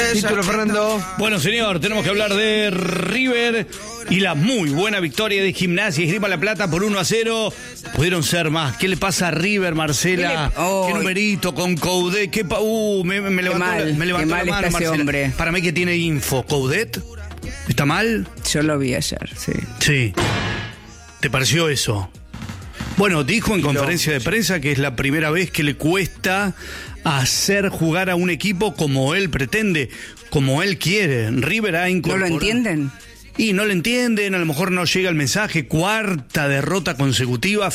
Título, Fernando. Bueno, señor, tenemos que hablar de River y la muy buena victoria de Gimnasia y Esgrima La Plata por 1-0. Pudieron ser más. ¿Qué le pasa a River, Marcela? ¿Qué numerito con Coudet? Me levantó la mano, Marcela. Hombre. Para mí que tiene info. ¿Coudet? ¿Está mal? Yo lo vi ayer, sí. Sí. ¿Te pareció eso? Bueno, dijo en conferencia de prensa que es la primera vez que le cuesta hacer jugar a un equipo como él pretende, como él quiere. River ha incorporado... ¿No lo entienden? Y no lo entienden, a lo mejor no llega el mensaje. Cuarta derrota consecutiva,